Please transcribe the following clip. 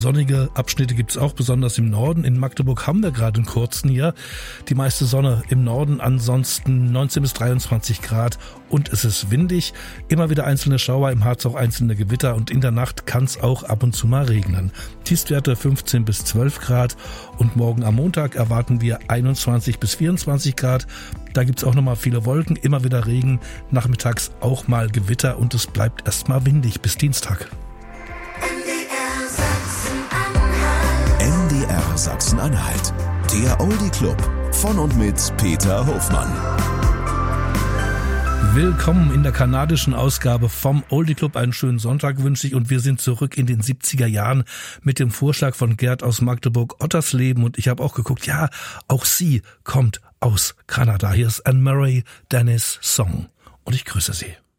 Sonnige Abschnitte gibt's auch, besonders im Norden. In Magdeburg haben wir gerade einen kurzen hier. Die meiste Sonne im Norden, ansonsten 19 bis 23 Grad und es ist windig. Immer wieder einzelne Schauer, im Harz auch einzelne Gewitter und in der Nacht kann es auch ab und zu mal regnen. Tiefstwerte 15 bis 12 Grad und morgen am Montag erwarten wir 21 bis 24 Grad. Da gibt's auch nochmal viele Wolken, immer wieder Regen, nachmittags auch mal Gewitter und es bleibt erstmal windig bis Dienstag. NDR Sachsen-Anhalt, der Oldie Club von und mit Peter Hofmann. Willkommen in der kanadischen Ausgabe vom Oldie Club. Einen schönen Sonntag wünsche ich und wir sind zurück in den 70er Jahren mit dem Vorschlag von Gerd aus Magdeburg, Ottersleben. Und ich habe auch geguckt, ja, auch sie kommt aus Kanada. Hier ist Anne Murray Dennis Song und ich grüße Sie.